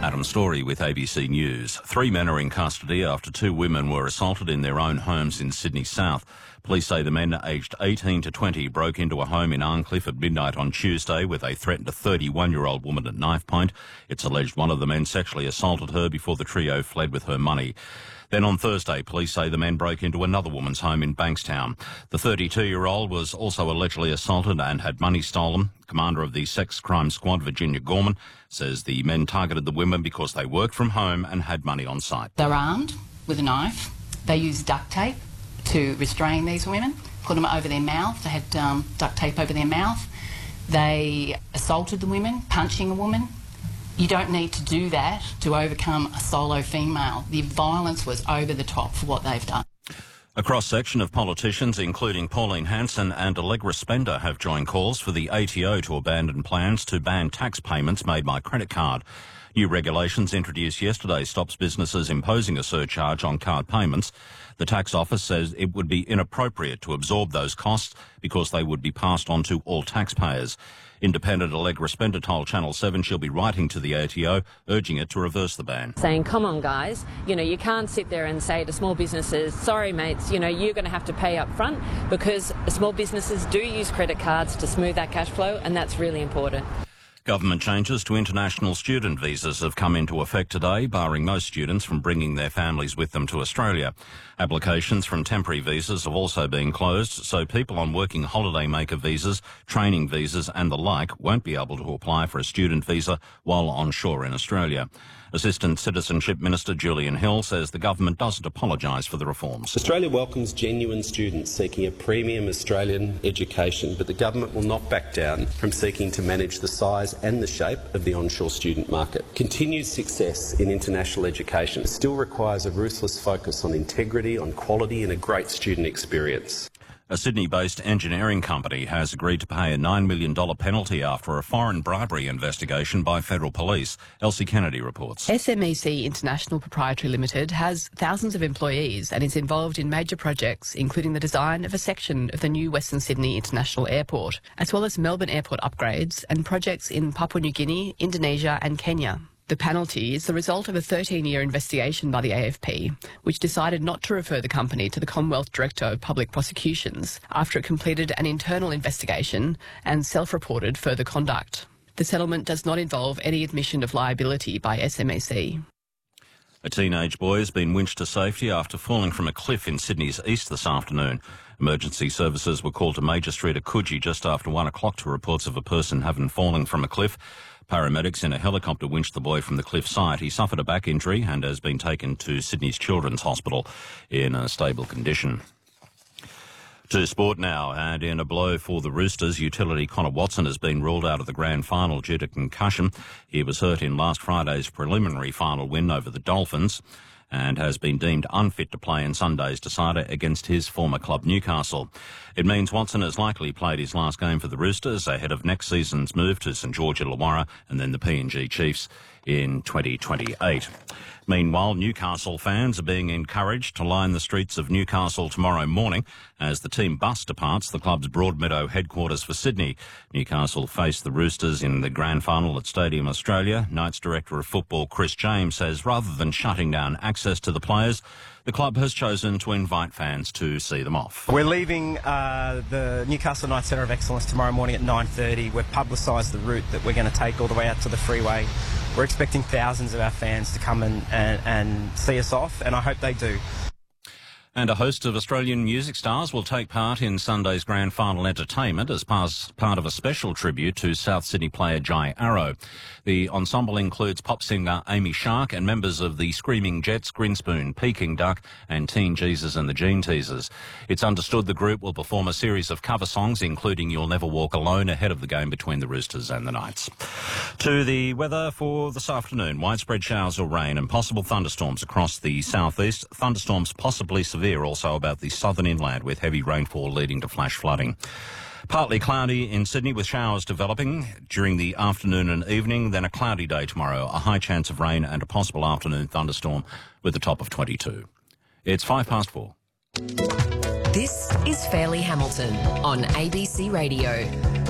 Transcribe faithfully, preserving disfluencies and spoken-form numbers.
Adam Story with A B C News. Three men are in custody after two women were assaulted in their own homes in Sydney South. Police say the men aged eighteen to twenty broke into a home in Arncliffe at midnight on Tuesday where they threatened a thirty-one-year-old woman at knife point. It's alleged one of the men sexually assaulted her before the trio fled with her money. Then on Thursday, police say the men broke into another woman's home in Bankstown. The thirty-two-year-old was also allegedly assaulted and had money stolen. Commander of the Sex Crime Squad, Virginia Gorman, says the men targeted the women because they worked from home and had money on site. They're armed with a knife. They used duct tape to restrain these women, put them over their mouth. They had um, duct tape over their mouth. They assaulted the women, punching a woman. You don't need to do that to overcome a solo female. The violence was over the top for what they've done. A cross-section of politicians, including Pauline Hanson and Allegra Spender, have joined calls for the A T O to abandon plans to ban tax payments made by credit card. New regulations introduced yesterday stops businesses imposing a surcharge on card payments. The tax office says it would be inappropriate to absorb those costs because they would be passed on to all taxpayers. Independent Allegra Spender told Channel seven she'll be writing to the A T O, urging it to reverse the ban. Saying, come on, guys, you know, you can't sit there and say to small businesses, sorry, mates, you know, you're going to have to pay up front, because small businesses do use credit cards to smooth that cash flow, and that's really important. Government changes to international student visas have come into effect today, barring most students from bringing their families with them to Australia. Applications from temporary visas have also been closed, so people on working holidaymaker visas, training visas and the like won't be able to apply for a student visa while on shore in Australia. Assistant Citizenship Minister Julian Hill says the government doesn't apologise for the reforms. Australia welcomes genuine students seeking a premium Australian education, but the government will not back down from seeking to manage the size and the shape of the onshore student market. Continued success in international education still requires a ruthless focus on integrity, on quality and a great student experience. A Sydney-based engineering company has agreed to pay a nine million dollars penalty after a foreign bribery investigation by federal police. Elsie Kennedy reports. S M E C International Proprietary Limited has thousands of employees and is involved in major projects, including the design of a section of the new Western Sydney International Airport, as well as Melbourne Airport upgrades and projects in Papua New Guinea, Indonesia and Kenya. The penalty is the result of a thirteen-year investigation by the A F P, which decided not to refer the company to the Commonwealth Director of Public Prosecutions after it completed an internal investigation and self-reported further conduct. The settlement does not involve any admission of liability by S M E C. A teenage boy has been winched to safety after falling from a cliff in Sydney's east this afternoon. Emergency services were called to Major Street at Coogee just after one o'clock to reports of a person having fallen from a cliff. Paramedics in a helicopter winched the boy from the cliff site. He suffered a back injury and has been taken to Sydney's Children's Hospital in a stable condition. To sport now, and in a blow for the Roosters, utility Connor Watson has been ruled out of the grand final due to concussion. He was hurt in last Friday's preliminary final win over the Dolphins and has been deemed unfit to play in Sunday's decider against his former club Newcastle. It means Watson has likely played his last game for the Roosters ahead of next season's move to St George Illawarra and then the P N G Chiefs in twenty twenty-eight. Meanwhile, Newcastle fans are being encouraged to line the streets of Newcastle tomorrow morning as the team bus departs the club's Broadmeadow headquarters for Sydney. Newcastle face the Roosters in the grand final at Stadium Australia. Knights Director of Football Chris James says rather than shutting down access to the players, the club has chosen to invite fans to see them off. We're leaving uh, the Newcastle Knights Centre of Excellence tomorrow morning at nine thirty. We've publicised the route that we're going to take all the way out to the freeway. We're expecting thousands of our fans to come and, and, and see us off, and I hope they do. And a host of Australian music stars will take part in Sunday's grand final entertainment as part of a special tribute to South Sydney player Jai Arrow. The ensemble includes pop singer Amy Shark and members of the Screaming Jets, Grinspoon, Peking Duck and Teen Jesus and the Gene Teasers. It's understood the group will perform a series of cover songs, including You'll Never Walk Alone, ahead of the game between the Roosters and the Knights. To the weather for this afternoon, widespread showers or rain and possible thunderstorms across the southeast. Thunderstorms possibly severe also about the southern inland with heavy rainfall leading to flash flooding. Partly cloudy in Sydney with showers developing during the afternoon and evening, then a cloudy day tomorrow, a high chance of rain and a possible afternoon thunderstorm with a top of twenty-two. It's five past four. This is Fairleigh Hamilton on A B C Radio.